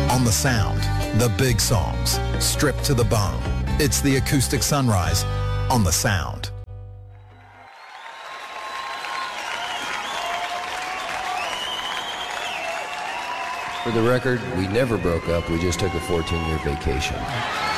On the Sound, the big songs, stripped to the bone. It's the acoustic sunrise on the Sound. For the record, we never broke up. We just took a 14-year vacation.